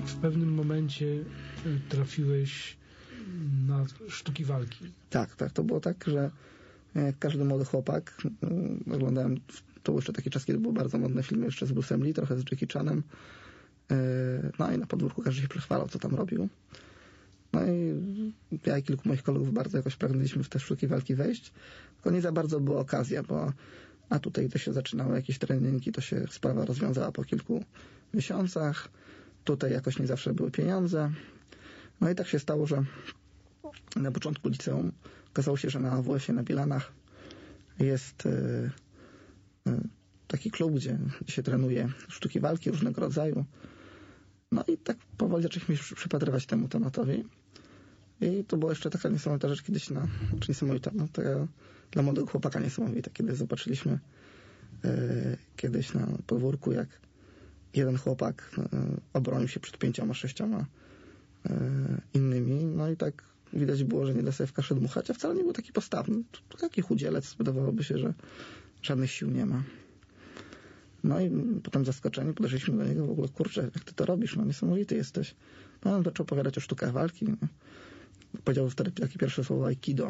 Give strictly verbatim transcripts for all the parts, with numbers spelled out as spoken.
w pewnym momencie trafiłeś na sztuki walki. Tak, tak. To było tak, że jak każdy młody chłopak, oglądałem, to był jeszcze taki czas, kiedy były bardzo modne filmy jeszcze z Bruce'em Lee, trochę z Jackie Chanem. No i na podwórku każdy się przechwalał, co tam robił. No i ja i kilku moich kolegów bardzo jakoś pragnęliśmy w te sztuki walki wejść, tylko nie za bardzo była okazja, bo a tutaj to się zaczynały jakieś treningi, to się sprawa rozwiązała po kilku miesiącach. Tutaj jakoś nie zawsze były pieniądze. No i tak się stało, że na początku liceum okazało się, że na A W F-ie na Bielanach jest y, y, taki klub, gdzie się trenuje sztuki walki różnego rodzaju. No i tak powoli zaczęliśmy się przypatrywać temu tematowi. I to była jeszcze taka niesamowita rzecz kiedyś na, czy niesamowita, no taka dla młodego chłopaka niesamowita, kiedy zobaczyliśmy y, kiedyś na podwórku, jak jeden chłopak y, obronił się przed pięcioma, sześcioma y, innymi. No i tak widać było, że nie da sobie w kaszę dmuchać, a wcale nie był taki postawny. To taki chudzielec, wydawałoby się, że żadnych sił nie ma. No i potem zaskoczeni podeszliśmy do niego, w ogóle, kurczę, jak ty to robisz, no niesamowity jesteś. No on zaczął opowiadać o sztukach walki. Powiedział wtedy takie pierwsze słowo aikido.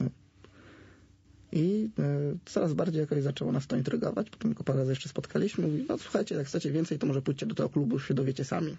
I y, coraz bardziej jakoś zaczęło nas to intrygować. Potem go parę razy jeszcze spotkaliśmy. Mówi, no słuchajcie, jak chcecie więcej, to może pójdźcie do tego klubu, już się dowiecie sami.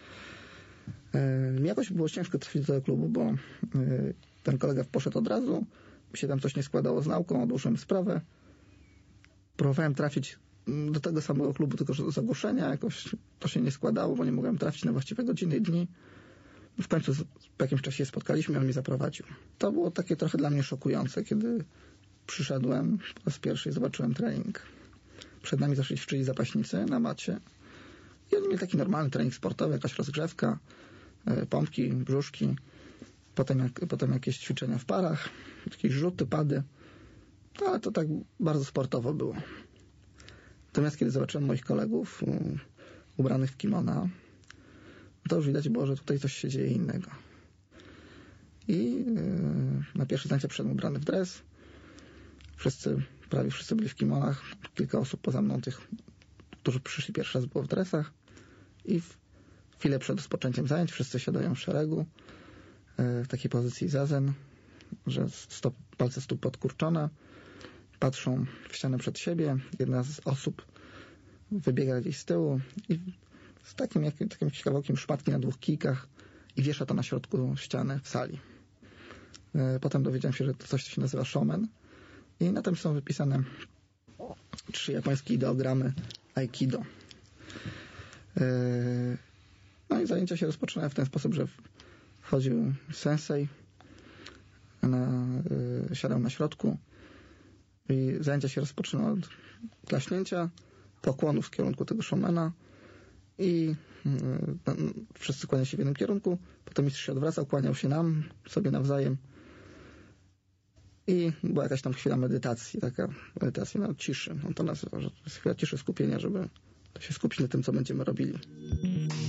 Mi jakoś było ciężko trafić do tego klubu, bo ten kolega poszedł od razu, mi się tam coś nie składało z nauką, odłożyłem sprawę. Próbowałem trafić do tego samego klubu, tylko że do zagłoszenia, jakoś to się nie składało, bo nie mogłem trafić na właściwe godziny i dni. W końcu po jakimś czasie się spotkaliśmy, on mnie zaprowadził. To było takie trochę dla mnie szokujące, kiedy przyszedłem po raz pierwszy i zobaczyłem trening. Przed nami zaszli ćwiczyli zapaśnicy na macie i oni mieli taki normalny trening sportowy, jakaś rozgrzewka, pompki, brzuszki, potem, jak, potem jakieś ćwiczenia w parach, jakieś rzuty, pady, no, ale to tak bardzo sportowo było. Natomiast kiedy zobaczyłem moich kolegów um, ubranych w kimona, to już widać było, że tutaj coś się dzieje innego. I yy, na pierwsze zajęcia przyszedłem ubrany w dres. Wszyscy, prawie wszyscy byli w kimonach. Kilka osób poza mną, tych, którzy przyszli pierwszy raz, było w dresach. I w chwilę przed rozpoczęciem zajęć wszyscy siadają w szeregu w takiej pozycji zazen, że stop, palce stóp podkurczone, patrzą w ścianę przed siebie. Jedna z osób wybiega gdzieś z tyłu i z takim, jak, takim kawałkiem szmatki na dwóch kijkach i wiesza to na środku ściany w sali. Potem dowiedziałem się, że to coś się nazywa shomen i na tym są wypisane trzy japońskie ideogramy aikido. No i zajęcia się rozpoczynały w ten sposób, że wchodził sensei, na, yy, siadał na środku i zajęcia się rozpoczynały od klaśnięcia, pokłonów w kierunku tego shomena i yy, wszyscy kłaniali się w jednym kierunku, potem mistrz się odwracał, kłaniał się nam, sobie nawzajem i była jakaś tam chwila medytacji, taka medytacja na ciszy, on to nazywa, że to jest chwila ciszy, skupienia, żeby się skupić na tym, co będziemy robili.